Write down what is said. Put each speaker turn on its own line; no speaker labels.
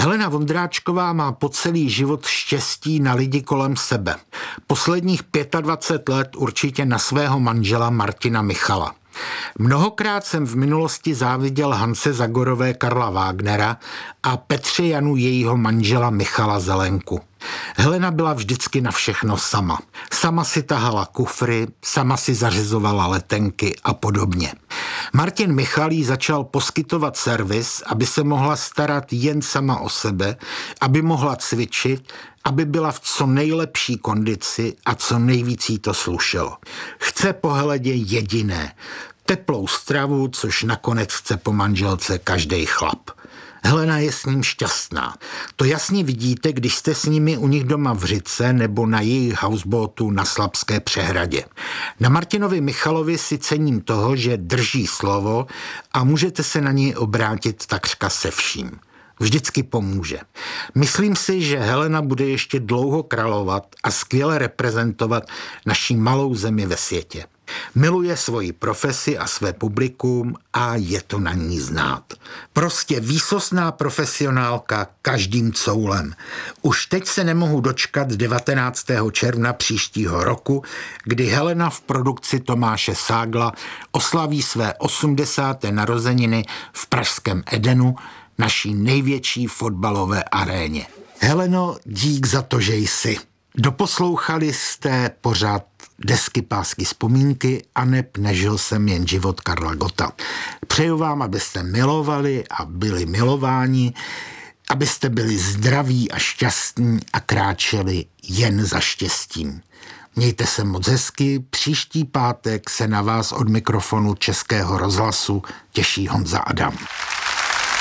Helena Vondráčková má po celý život štěstí na lidi kolem sebe. Posledních 25 let určitě na svého manžela Martina Michala. Mnohokrát jsem v minulosti záviděl Hance Zagorové Karla Wagnera a Petře Janu jejího manžela Michala Zelenku. Helena byla vždycky na všechno sama. Sama si tahala kufry, sama si zařizovala letenky a podobně. Martin Michal jí začal poskytovat servis, aby se mohla starat jen sama o sebe, aby mohla cvičit, aby byla v co nejlepší kondici a co nejvíc jí to slušelo. Chce po Heledě jediné, teplou stravu, což nakonec chce po manželce každej chlap. Helena je s ním šťastná. To jasně vidíte, když jste s nimi u nich doma v Řitce nebo na jejich houseboatu na Slabské přehradě. Na Martinovi Michalovi si cením toho, že drží slovo a můžete se na něj obrátit takřka se vším. Vždycky pomůže. Myslím si, že Helena bude ještě dlouho královat a skvěle reprezentovat naší malou zemi ve světě. Miluje svoji profesi a své publikum a je to na ní znát. Prostě výsostná profesionálka každým coulem. Už teď se nemohu dočkat 19. června příštího roku, kdy Helena v produkci Tomáše Ságla oslaví své 80. narozeniny v pražském Edenu, naší největší fotbalové aréně. Heleno, dík za to, že jsi. Doposlouchali jste pořád Desky, pásky, vzpomínky a neb nežil jsem jen život Karla Gotta. Přeju vám, abyste milovali a byli milováni, abyste byli zdraví a šťastní a kráčeli jen za štěstím. Mějte se moc hezky, příští pátek se na vás od mikrofonu Českého rozhlasu těší Honza Adam.